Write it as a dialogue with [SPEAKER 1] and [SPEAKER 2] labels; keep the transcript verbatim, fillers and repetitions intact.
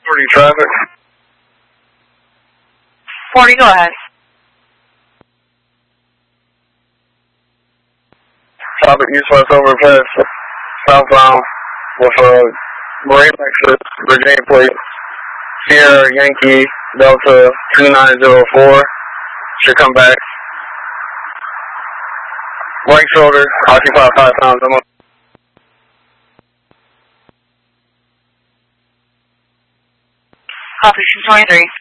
[SPEAKER 1] forty traffic.
[SPEAKER 2] forty, go ahead.
[SPEAKER 1] Traffic east-west overpass, southbound with a gray Lexus, Virginia plate, Sierra Yankee Delta two nine zero four. Should come back. Right shoulder, occupy five pounds. I'm
[SPEAKER 2] Copy, two twenty-three.